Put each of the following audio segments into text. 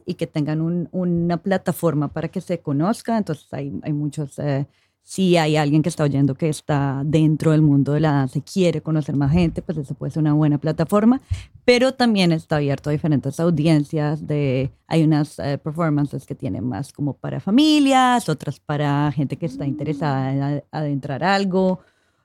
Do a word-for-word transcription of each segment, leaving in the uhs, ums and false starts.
y que tengan un, una plataforma para que se conozca. Entonces hay, hay muchos, eh, si hay alguien que está oyendo que está dentro del mundo de la danza y quiere conocer más gente, pues eso puede ser una buena plataforma, pero también está abierto a diferentes audiencias. De, hay unas eh, performances que tienen más como para familias, otras para gente que está interesada en a- adentrar algo,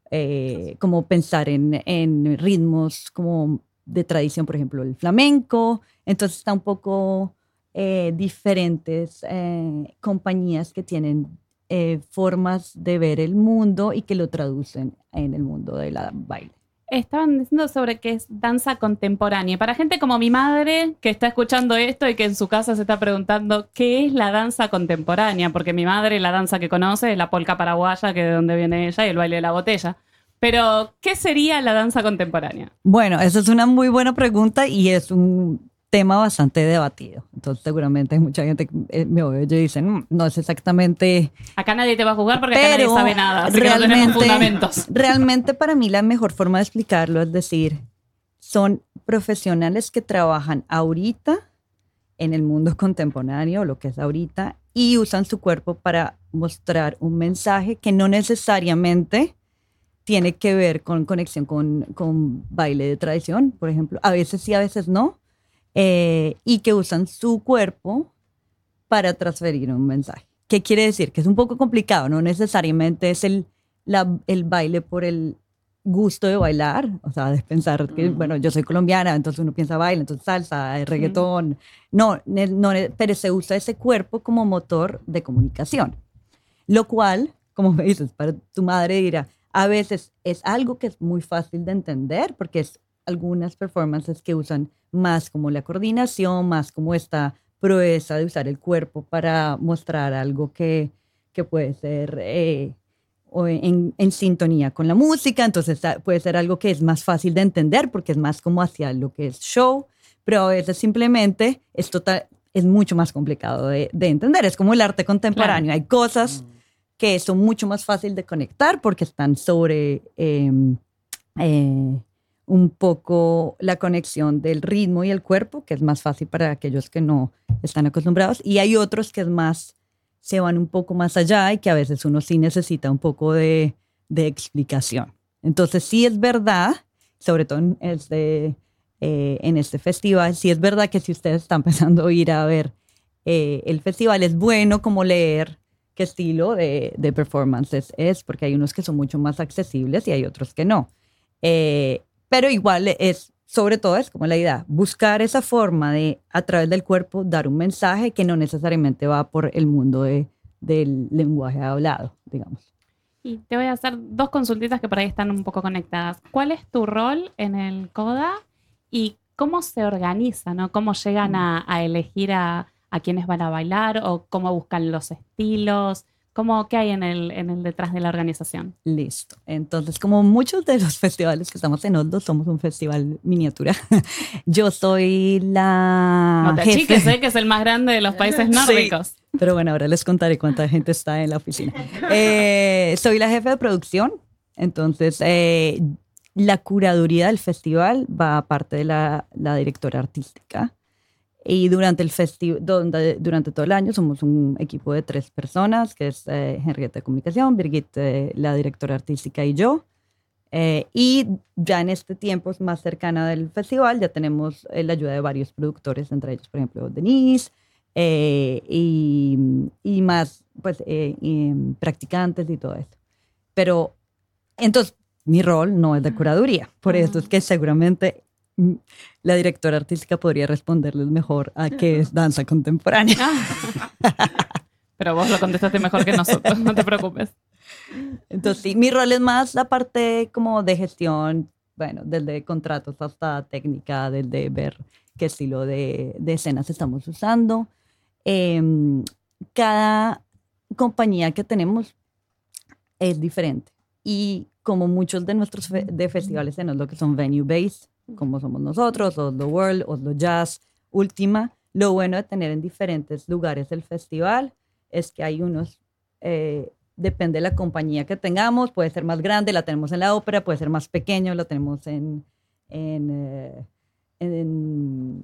eh, como pensar en, en ritmos como de tradición, por ejemplo, el flamenco. Entonces está un poco eh, diferentes eh, compañías que tienen eh, formas de ver el mundo y que lo traducen en el mundo de la baile. Estaban diciendo sobre que es danza contemporánea. Para gente como mi madre, que está escuchando esto y que en su casa se está preguntando qué es la danza contemporánea, porque mi madre la danza que conoce es la polca paraguaya, que es de donde viene ella, y el baile de la botella. Pero, ¿qué sería la danza contemporánea? Bueno, esa es una muy buena pregunta y es un tema bastante debatido. Entonces seguramente hay mucha gente que eh, me oye y dice, "Mm, no es exactamente". Acá nadie te va a juzgar porque acá nadie Pero sabe nada, así que no tenemos fundamentos. realmente para mí la mejor forma de explicarlo es decir, son profesionales que trabajan ahorita en el mundo contemporáneo, lo que es ahorita, y usan su cuerpo para mostrar un mensaje que no necesariamente tiene que ver con conexión con, con baile de tradición, por ejemplo. A veces sí, a veces no. Eh, y que usan su cuerpo para transferir un mensaje. ¿Qué quiere decir? Que es un poco complicado, no necesariamente es el, la, el baile por el gusto de bailar, o sea, de pensar que, Mm. bueno, yo soy colombiana, entonces uno piensa baile, entonces salsa, eh, reggaetón. Mm. No, ne- no, ne- pero se usa ese cuerpo como motor de comunicación. Lo cual, como me dices, para tu madre dirá, a veces es algo que es muy fácil de entender porque es algunas performances que usan más como la coordinación, más como esta proeza de usar el cuerpo para mostrar algo que, que puede ser eh, o en, en sintonía con la música. Entonces ah, puede ser algo que es más fácil de entender porque es más como hacia lo que es show, pero a veces simplemente es total, es mucho más complicado de, de entender. Es como el arte contemporáneo. Claro. Hay cosas que son mucho más fácil de conectar porque están sobre eh, eh, un poco la conexión del ritmo y el cuerpo, que es más fácil para aquellos que no están acostumbrados. Y hay otros que es más, se van un poco más allá y que a veces uno sí necesita un poco de, de explicación. Entonces sí es verdad, sobre todo en este, eh, en este festival, sí es verdad que si ustedes están empezando a ir a ver eh, el festival, es bueno como leer qué estilo de, de performances es, porque hay unos que son mucho más accesibles y hay otros que no. Eh, pero igual es, sobre todo es como la idea, buscar esa forma de, a través del cuerpo, dar un mensaje que no necesariamente va por el mundo de, del lenguaje hablado, digamos. Y te voy a hacer dos consultitas que por ahí están un poco conectadas. ¿Cuál es tu rol en el CODA y cómo se organiza, ¿no? ¿Cómo llegan a, a elegir a, a quienes van a bailar o cómo buscan los estilos? ¿Cómo, ¿Qué hay en el, en el detrás de la organización? Listo. Entonces, como muchos de los festivales que estamos en Oslo, somos un festival miniatura. Yo soy la No te jefe. achiques, ¿eh? Que es el más grande de los países nórdicos. Sí, pero bueno, ahora les contaré cuánta gente está en la oficina. Eh, soy la jefe de producción, entonces eh, la curaduría del festival va a parte de la, la directora artística. Y durante el festival, durante todo el año somos un equipo de tres personas, que es eh, Henrietta de Comunicación, Birgit, eh, la directora artística, y yo. Eh, y ya en este tiempo más cercana del festival ya tenemos eh, la ayuda de varios productores, entre ellos, por ejemplo, Denise, eh, y, y más pues, eh, y, practicantes y todo eso. Pero entonces mi rol no es de curaduría, por eso es que seguramente la directora artística podría responderles mejor a qué es danza contemporánea. Pero vos lo contestaste mejor que nosotros, no te preocupes. Entonces, sí, mi rol es más la parte como de gestión, bueno, desde contratos hasta técnica, desde ver qué estilo de, de escenas estamos usando. Eh, cada compañía que tenemos es diferente. Y como muchos de nuestros fe de festivales tenemos lo que son venue-based, como somos nosotros, Oslo World, Oslo Jazz, Última, lo bueno de tener en diferentes lugares el festival es que hay unos... Eh, depende de la compañía que tengamos, puede ser más grande, la tenemos en la ópera, puede ser más pequeño, la tenemos en, en, eh, en,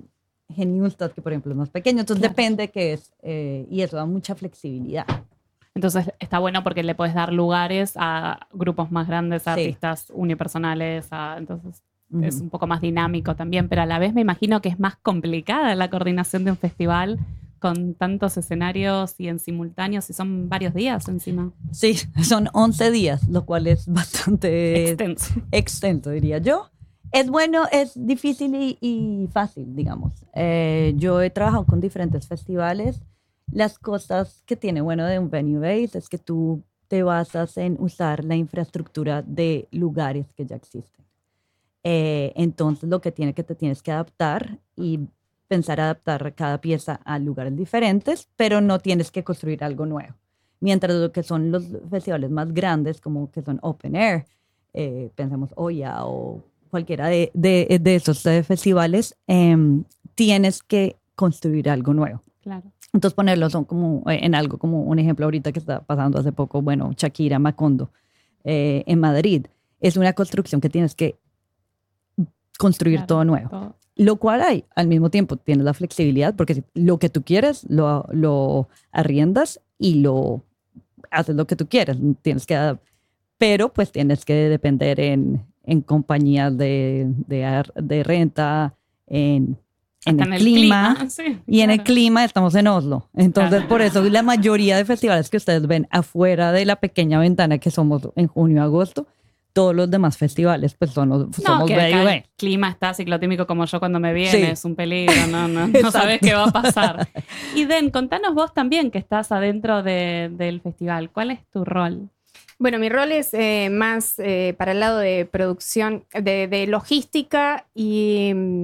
Geniustad, que por ejemplo es más pequeño. Entonces Claro. depende qué es. eh, y eso da mucha flexibilidad. Entonces está bueno porque le puedes dar lugares a grupos más grandes, a Sí. artistas unipersonales, a- entonces Ujú. es un poco más dinámico también, pero a la vez me imagino que es más complicada la coordinación de un festival con tantos escenarios y en simultáneo, si son varios días encima. Sí, son once días, lo cual es bastante Extenso. extenso, diría yo. Es bueno, es difícil y, y fácil, digamos. Eh, yo he trabajado con diferentes festivales. Las cosas que tiene bueno de un venue base es que tú te basas en usar la infraestructura de lugares que ya existen. Eh, entonces, lo que tiene que te tienes que adaptar y pensar adaptar cada pieza a lugares diferentes, pero no tienes que construir algo nuevo. Mientras lo que son los festivales más grandes, como que son open air, eh, pensemos Oya o cualquiera de, de, de esos eh, festivales, em, tienes que construir algo nuevo. Claro. Entonces ponerlo son como, eh, en algo como un ejemplo ahorita que está pasando hace poco, bueno, Shakira, Macondo, eh, en Madrid. Es una construcción que tienes que construir Claro, todo nuevo. todo. Lo cual hay, al mismo tiempo tienes la flexibilidad porque si lo que tú quieres lo, lo arriendas y lo haces lo que tú quieres, tienes que, adap- pero pues tienes que depender en, en compañías de, de, ar- de renta, en, en Hasta el, clima. sí, Y en el claro. clima estamos en Oslo. Entonces, Claro. por eso la mayoría de festivales que ustedes ven afuera de la pequeña ventana que somos en junio, agosto, todos los demás festivales, pues son los, No, somos que B acá y el B. clima está ciclotímico como yo cuando me viene, Sí. es un peligro, no, no, no Exacto. sabes qué va a pasar. Y Den, contanos vos también que estás adentro de- del festival, ¿cuál es tu rol? Bueno, mi rol es eh, más eh, para el lado de producción, de, de logística y... mm,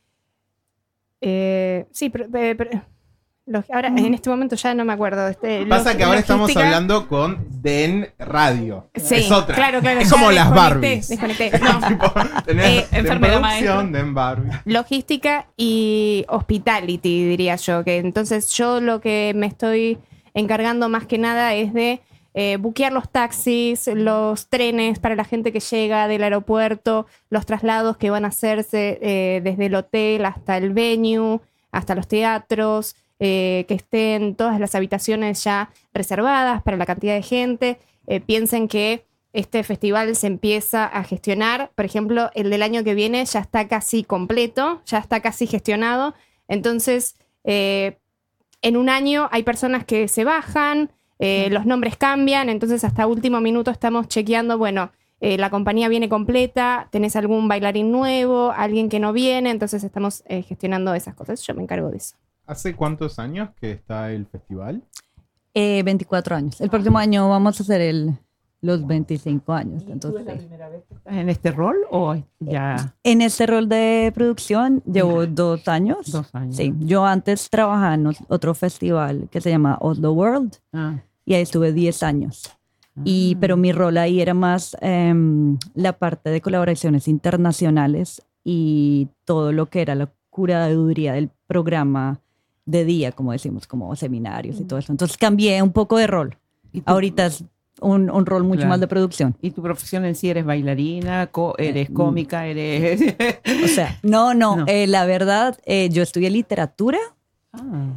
eh, sí, pero, pero- pero- log- ahora en este momento ya no me acuerdo. Este, Pasa log- que ahora estamos logística. hablando con Den Radio. Sí, es otra. claro, claro. Es ya como las desconecté, Barbies. desconecté. No, Tipo, tenés Eh, Den enfermera producción, maestra. Den Barbie. logística y hospitality, diría yo. Que entonces yo lo que me estoy encargando más que nada es de eh, buquear los taxis, los trenes para la gente que llega del aeropuerto, los traslados que van a hacerse eh, desde el hotel hasta el venue, hasta los teatros, eh, que estén todas las habitaciones ya reservadas para la cantidad de gente. Eh, piensen que este festival se empieza a gestionar. Por ejemplo, el del año que viene ya está casi completo, ya está casi gestionado. Entonces, eh, en un año hay personas que se bajan, eh, los nombres cambian, entonces hasta último minuto estamos chequeando, bueno, eh, la compañía viene completa, tenés algún bailarín nuevo, alguien que no viene, entonces estamos eh, gestionando esas cosas. Yo me encargo de eso. ¿Hace cuántos años que está el festival? Eh, veinticuatro años. El próximo año vamos a hacer el, los veinticinco años. Entonces, sí. ¿En este rol o ya En este rol de producción llevo dos años. dos años? Sí, yo antes trabajaba en ot- otro festival que se llama Oslo World Ah, y ahí estuve diez años. Y, pero mi rol ahí era más em, la parte de colaboraciones internacionales y todo lo que era la curaduría del programa de día, como decimos, como seminarios y todo eso. Entonces cambié un poco de rol. ¿y tu- Ahorita es un, un rol mucho Claro. más de producción. ¿Y tu profesión en sí eres bailarina, co- eres Eh, cómica, eres...? O sea, no, no, No. eh, la verdad, eh, yo estudié literatura Ah,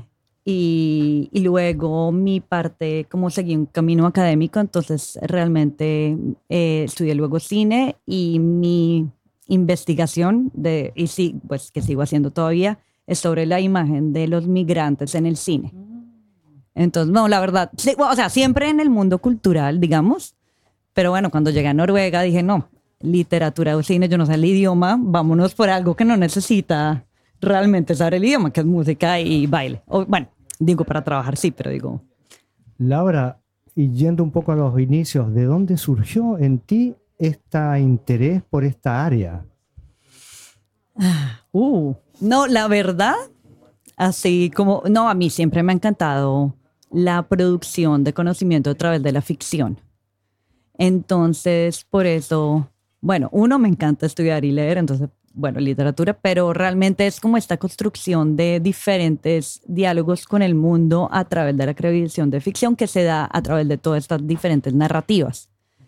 y, y luego mi parte, como seguí un camino académico, entonces realmente eh, estudié luego cine y mi investigación, de, y sí, pues que sigo haciendo todavía, es sobre la imagen de los migrantes en el cine. Entonces, no, la verdad, sí, o sea, siempre en el mundo cultural, digamos, pero bueno, cuando llegué a Noruega dije, no, literatura o cine, yo no sé el idioma, vámonos por algo que no necesita realmente saber el idioma, que es música y baile. O, bueno, digo para trabajar, sí, pero digo, Laura, y yendo un poco a los inicios, ¿de dónde surgió en ti este interés por esta área? uh, no, la verdad, así como, no, a mí siempre me ha encantado la producción de conocimiento a través de la ficción. Entonces, por eso, bueno, uno, me encanta estudiar y leer, entonces, bueno, literatura, pero realmente es como esta construcción de diferentes diálogos con el mundo a través de la creación de ficción que se da a través de todas estas diferentes narrativas.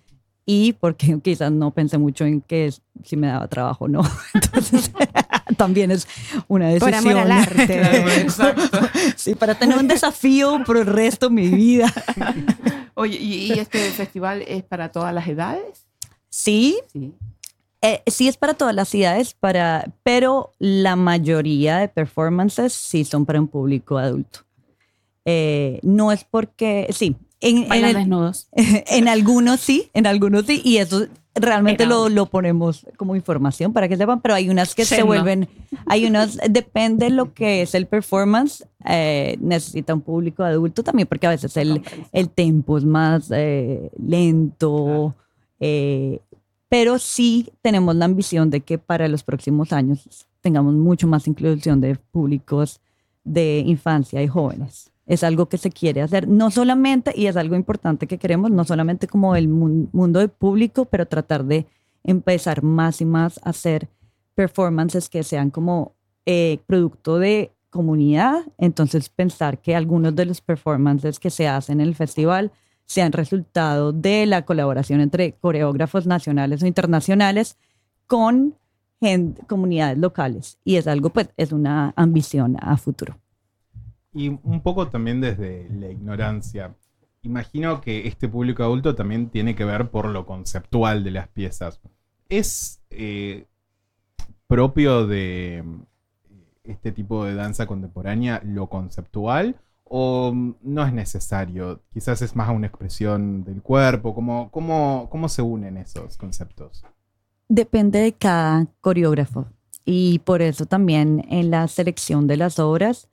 y porque quizás no pensé mucho en que es- si me daba trabajo o no. Entonces, también es una Por decisión. amor al arte. Exacto. Sí, para tener un desafío por el resto de mi vida. Oye, ¿y, y este festival es para todas las edades? Sí, Sí. eh, sí es para todas las ciudades, para, pero la mayoría de performances sí son para un público adulto. Eh, no es porque, sí, en, en Bailan el- desnudos. en algunos sí, en algunos sí, y eso realmente Pero- lo, lo ponemos como información para que sepan, pero hay unas que se Yendo. vuelven, hay unas, depende de lo que es el performance, eh, necesita un público adulto también, porque a veces el, el tempo es más eh, lento, eh, pero sí tenemos la ambición de que para los próximos años tengamos mucho más inclusión de públicos de infancia y jóvenes. Es algo que se quiere hacer, no solamente, y es algo importante que queremos, no solamente como el mun- mundo de público, pero tratar de empezar más y más a hacer performances que sean como eh, producto de comunidad. Entonces pensar que algunos de los performances que se hacen en el festival sean resultado de la colaboración entre coreógrafos nacionales o internacionales con gen- comunidades locales. Y es algo, pues, es una ambición a futuro. Y un poco también desde la ignorancia. Imagino que este público adulto también tiene que ver por lo conceptual de las piezas. ¿Es eh, propio de eh, este tipo de danza contemporánea lo conceptual o no es necesario? Quizás es más una expresión del cuerpo. ¿Cómo, cómo, cómo se unen esos conceptos? Depende de cada coreógrafo y por eso también en la selección de las obras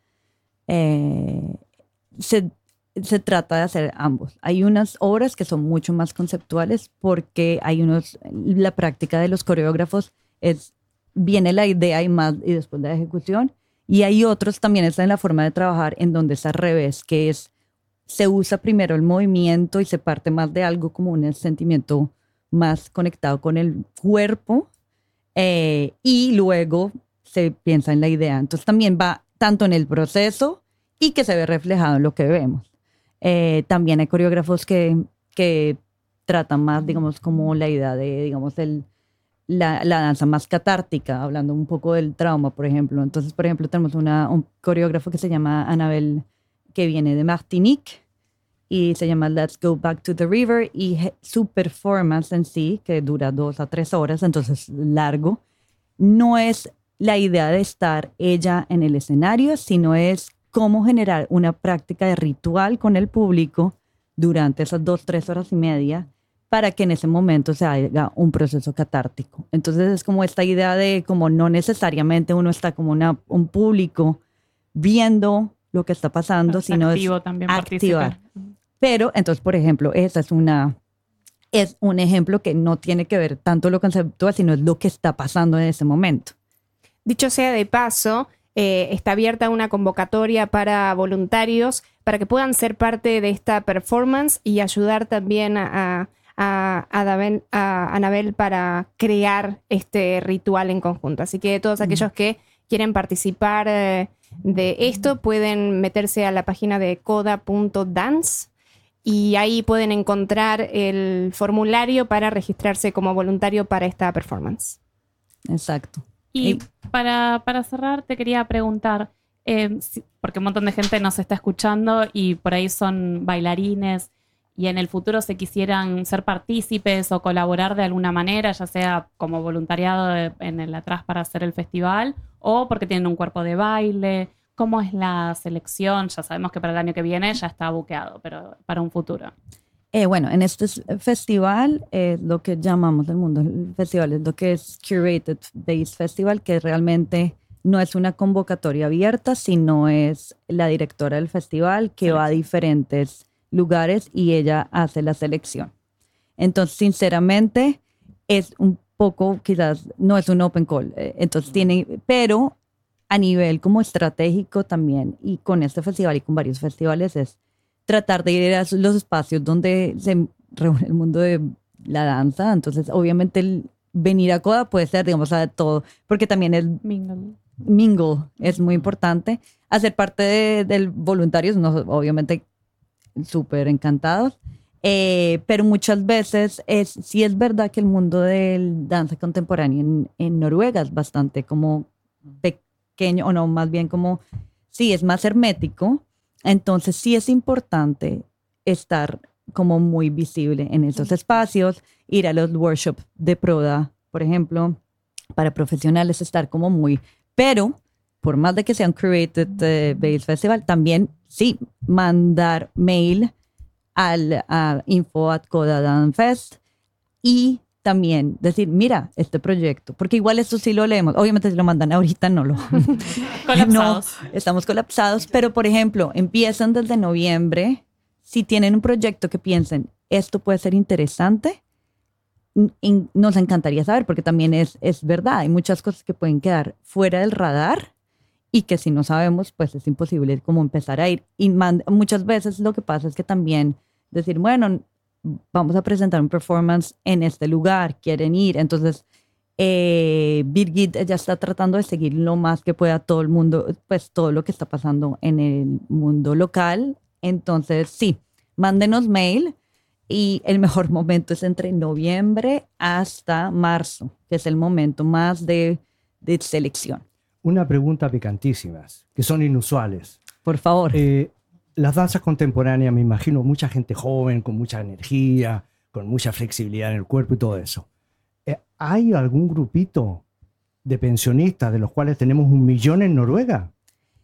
eh, se, se trata de hacer ambos. Hay unas obras que son mucho más conceptuales porque hay unos, la práctica de los coreógrafos es, viene la idea y más y después la ejecución, y hay otros también está en la forma de trabajar en donde es al revés, que es se usa primero el movimiento y se parte más de algo como un sentimiento más conectado con el cuerpo eh, y luego se piensa en la idea. Entonces también va tanto en el proceso y que se ve reflejado en lo que vemos. Eh, también hay coreógrafos que, que tratan más, digamos, como la idea de, digamos, el, la, la danza más catártica, hablando un poco del trauma, por ejemplo. Entonces, por ejemplo, tenemos una, un coreógrafo que se llama Annabelle, que viene de Martinique, y se llama Let's Go Back to the River, y je- su performance en sí, que dura dos a tres horas, entonces largo, no es la idea de estar ella en el escenario, sino es cómo generar una práctica de ritual con el público durante esas dos, tres horas y media para que en ese momento se haga un proceso catártico. Entonces es como esta idea de como no necesariamente uno está como una, un público viendo lo que está pasando, Es sino activo es también activar. participar. Pero, entonces, por ejemplo, esa es una es un ejemplo que no tiene que ver tanto lo conceptual, sino es lo que está pasando en ese momento. Dicho sea de paso, eh, está abierta una convocatoria para voluntarios para que puedan ser parte de esta performance y ayudar también a, a, a, Daven- a Anabel para crear este ritual en conjunto. Así que todos aquellos que quieren participar eh, de esto pueden meterse a la página de coda punto dance y ahí pueden encontrar el formulario para registrarse como voluntario para esta performance. Exacto. Y Y- para, para cerrar, te quería preguntar, eh, si- porque un montón de gente nos está escuchando y por ahí son bailarines y en el futuro se quisieran ser partícipes o colaborar de alguna manera, ya sea como voluntariado de- en el atrás para hacer el festival o porque tienen un cuerpo de baile. ¿Cómo es la selección? Ya sabemos que para el año que viene ya está buqueado, pero para un futuro. Eh, bueno, en este s- festival, eh, lo que llamamos el mundo del festival es lo que es Curated Based Festival, que realmente no es una convocatoria abierta, sino es la directora del festival que va a diferentes lugares y ella hace la selección. Entonces, sinceramente, es un poco, quizás, no es un open call. eh, Entonces, tiene, pero a nivel como estratégico también, y con este festival y con varios festivales, es tratar de ir a los espacios donde se reúne el mundo de la danza. Entonces, obviamente, el venir a Coda puede ser, digamos, a todo, porque también el Mingle. mingle es muy importante. Hacer parte de- del voluntarios, no, obviamente, súper encantados. Eh, pero muchas veces es, sí es verdad que el mundo del danza contemporánea en, en Noruega es bastante como pequeño, o no, más bien como, sí, es más hermético. Entonces sí es importante estar como muy visible en esos espacios, ir a los workshops de Proda, por ejemplo, para profesionales, estar como muy, pero por más de que sea un Curated uh, Based Festival, también sí, mandar mail al a info at coda dan fest y también decir, mira, este proyecto, porque igual esto sí lo leemos, obviamente si lo mandan ahorita no lo... Colapsados. No, estamos colapsados, pero por ejemplo, empiezan desde noviembre, si tienen un proyecto que piensen, esto puede ser interesante, n- nos encantaría saber, porque también es, es verdad, hay muchas cosas que pueden quedar fuera del radar y que si no sabemos, pues es imposible como empezar a ir. Y man- muchas veces lo que pasa es que también decir, bueno, vamos a presentar un performance en este lugar, quieren ir. Entonces, eh, Birgit ya está tratando de seguir lo más que pueda todo el mundo, pues todo lo que está pasando en el mundo local. Entonces, sí, mándenos mail y el mejor momento es entre noviembre hasta marzo, que es el momento más de, de selección. Una pregunta picantísimas, que son inusuales. Por favor. Eh, las danzas contemporáneas, me imagino mucha gente joven, con mucha energía, con mucha flexibilidad en el cuerpo y todo eso. Eh, ¿Hay algún grupito de pensionistas de los cuales tenemos un millón en Noruega?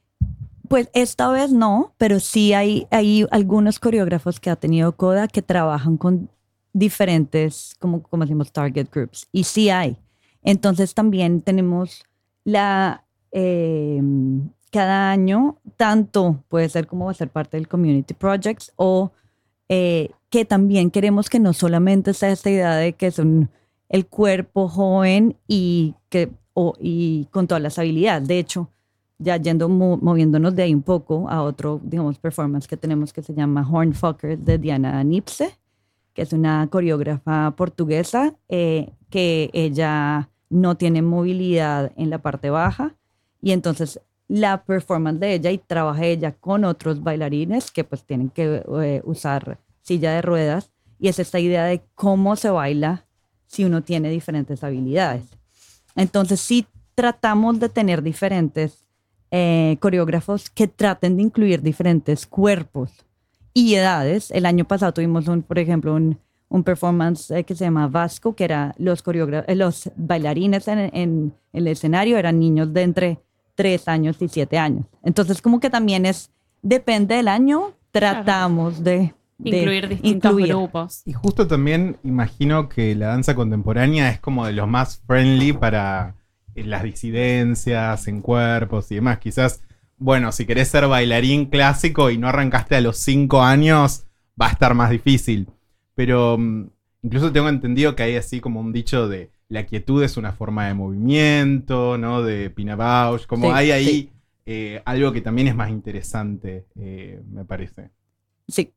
Pues esta vez no, pero sí hay, hay algunos coreógrafos que ha tenido Coda que trabajan con diferentes, como, como decimos, target groups. Y sí hay. Entonces también tenemos la... Eh, cada año, tanto puede ser como va a ser parte del Community Projects o eh, que también queremos que no solamente sea esta idea de que son el cuerpo joven y, que, o, y con todas las habilidades. De hecho, ya yendo, mo- moviéndonos de ahí un poco a otro, digamos, performance que tenemos que se llama Hornfucker de Diana Nipse, que es una coreógrafa portuguesa eh, que ella no tiene movilidad en la parte baja y entonces la performance de ella y trabaja ella con otros bailarines que pues tienen que eh, usar silla de ruedas y es esta idea de cómo se baila si uno tiene diferentes habilidades. Entonces sí tratamos de tener diferentes eh, coreógrafos que traten de incluir diferentes cuerpos y edades. El año pasado tuvimos, un, por ejemplo, un, un performance eh, que se llama Vasco, que era los, coreógrafos, eh, los bailarines en, en el escenario eran niños de entre tres años y siete años. Entonces, como que también es, depende del año, tratamos de, de Incluir distintos incluir. grupos. Y justo también imagino que la danza contemporánea es como de los más friendly para eh, las disidencias en cuerpos y demás. Quizás, bueno, si querés ser bailarín clásico y no arrancaste a los cinco años, va a estar más difícil. Pero um, incluso tengo entendido que hay así como un dicho de la quietud es una forma de movimiento, ¿no? De Pina Bausch, como Sí, hay ahí sí. eh, algo que también es más interesante, eh, me parece. Sí.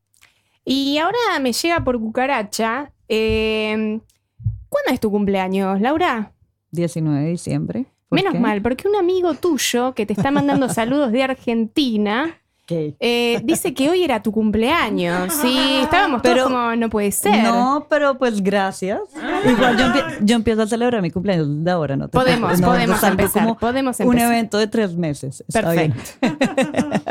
Y ahora me llega por cucaracha. eh, ¿Cuándo es tu cumpleaños, Laura? diecinueve de diciembre. ¿Por Menos qué? mal, porque un amigo tuyo que te está mandando saludos de Argentina ¿Qué? eh, dice que hoy era tu cumpleaños. Sí, estábamos todos Pero- como, no puede ser. No, pero pues gracias. Igual yo, empie- yo empiezo a celebrar mi cumpleaños de ahora, ¿no? te Podemos, preocupes. No, podemos es algo empezar, como podemos un empezar. evento de tres meses. Está Perfecto. bien.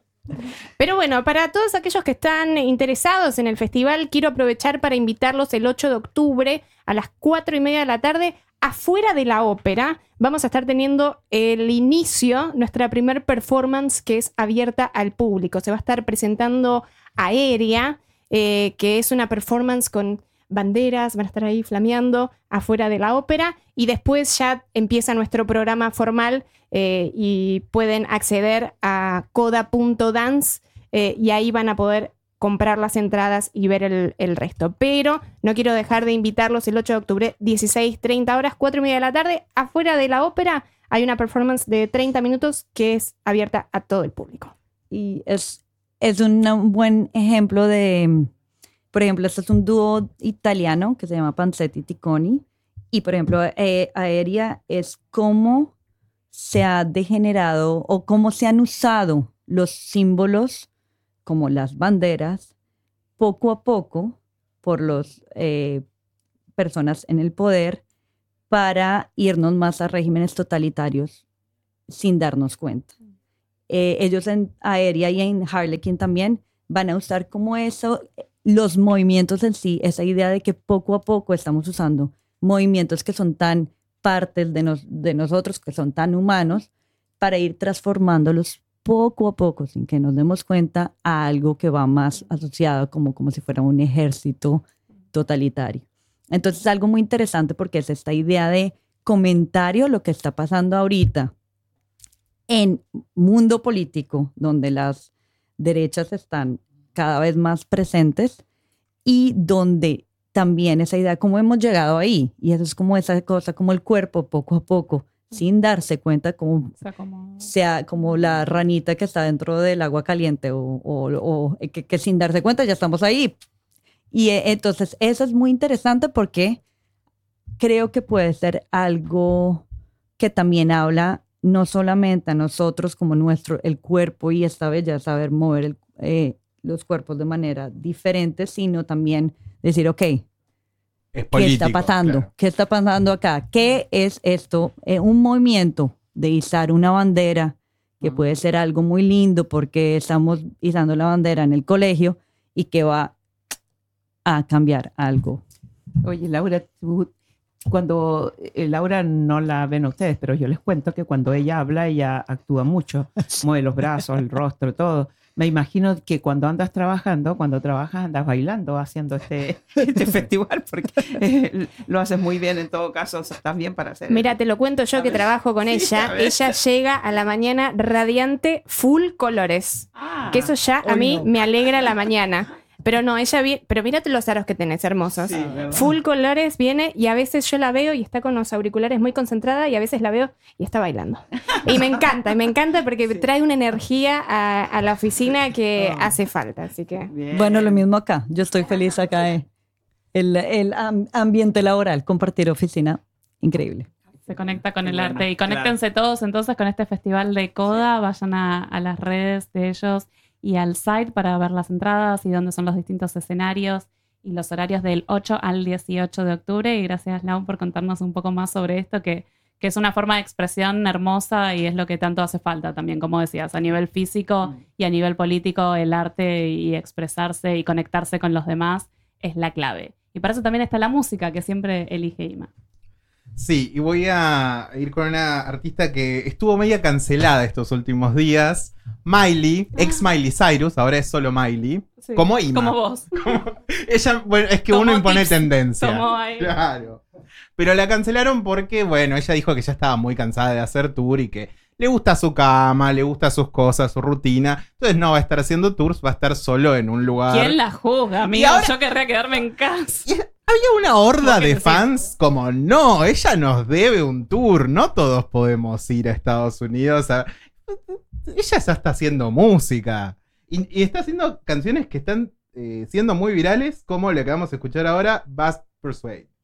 Pero bueno, para todos aquellos que están interesados en el festival, quiero aprovechar para invitarlos el ocho de octubre a las cuatro y media de la tarde afuera de la ópera. Vamos a estar teniendo el inicio, nuestra primer performance que es abierta al público. Se va a estar presentando Aérea, eh, que es una performance con banderas, van a estar ahí flameando afuera de la ópera y después ya empieza nuestro programa formal eh, y pueden acceder a coda punto dance eh, y ahí van a poder comprar las entradas y ver el, el resto. Pero no quiero dejar de invitarlos el ocho de octubre, dieciséis treinta horas, cuatro y media de la tarde, afuera de la ópera hay una performance de treinta minutos que es abierta a todo el público. Y es, es un un buen ejemplo de, por ejemplo, este es un dúo italiano que se llama Panzetti Ticoni. Y, por ejemplo, eh, Aérea es cómo se ha degenerado o cómo se han usado los símbolos como las banderas poco a poco por las eh, personas en el poder para irnos más a regímenes totalitarios sin darnos cuenta. Eh, ellos en Aérea y en Harlequin también van a usar como eso, los movimientos en sí, esa idea de que poco a poco estamos usando movimientos que son tan partes de, nos, de nosotros, que son tan humanos, para ir transformándolos poco a poco, sin que nos demos cuenta, a algo que va más asociado como, como si fuera un ejército totalitario. Entonces es algo muy interesante porque es esta idea de comentario, lo que está pasando ahorita en mundo político, donde las derechas están cada vez más presentes y donde también esa idea, cómo hemos llegado ahí, y eso es como esa cosa, como el cuerpo poco a poco, sin darse cuenta, como, O sea, como... sea como la ranita que está dentro del agua caliente o, o, o que, que sin darse cuenta ya estamos ahí. Y eh, entonces eso es muy interesante porque creo que puede ser algo que también habla no solamente a nosotros como nuestro, el cuerpo y esta vez ya saber mover el, eh, los cuerpos de manera diferente, sino también decir, ok, Es ¿qué político, está pasando? claro. ¿Qué está pasando acá? ¿Qué es esto? Eh, un movimiento de izar una bandera, que puede ser algo muy lindo porque estamos izando la bandera en el colegio y que va a cambiar algo. Oye, Laura, tú, cuando eh, Laura no la ven ustedes, pero yo les cuento que cuando ella habla, ella actúa mucho, mueve los brazos, el rostro, todo. Me imagino que cuando andas trabajando, cuando trabajas andas bailando haciendo este, este festival, porque eh, lo haces muy bien en todo caso, estás bien para hacer. Mira, te lo cuento yo A que ver. trabajo con Sí, ella. a ver. Ella llega a la mañana radiante, full colores. Ah, Que eso ya a hoy mí no. me alegra la mañana. Pero no, ella viene, pero mírate los aros que tenés, hermosos. sí, ¿verdad? Full colores viene y a veces yo la veo y está con los auriculares muy concentrada y a veces la veo y está bailando. Y me encanta, me encanta porque trae una energía a, a la oficina que Oh. hace falta. Así que Bien. Bueno, lo mismo acá. Yo estoy feliz acá. eh. El, el am- ambiente laboral, compartir oficina, increíble. Se conecta con Qué el buena, arte. Y conéctense todos entonces con este festival de Coda. Vayan a, a las redes de ellos y al site para ver las entradas y dónde son los distintos escenarios y los horarios del ocho al dieciocho de octubre. Y gracias, Lau, por contarnos un poco más sobre esto, que, que es una forma de expresión hermosa y es lo que tanto hace falta también, como decías, a nivel físico y a nivel político, el arte y expresarse y conectarse con los demás es la clave. Y para eso también está la música que siempre elige Ima. Sí, y voy a ir con una artista que estuvo media cancelada estos últimos días. Miley, ex Miley Cyrus, ahora es solo Miley. Sí. Como Ima. Como vos. Ella, bueno, es que Tomó uno impone tips, tendencia. tomó ahí. Claro. Pero la cancelaron porque, bueno, ella dijo que ya estaba muy cansada de hacer tour y que le gusta su cama, le gusta sus cosas, su rutina. Entonces no va a estar haciendo tours, va a estar solo en un lugar. ¿Quién la juzga, amigo? Y ahora- Yo querría quedarme en casa. Y había una horda Porque de sí. fans como, no, ella nos debe un tour, no todos podemos ir a Estados Unidos. a- Ella ya está haciendo música. Y, y está haciendo canciones que están eh, siendo muy virales, como la que vamos a escuchar ahora, Best Persuade.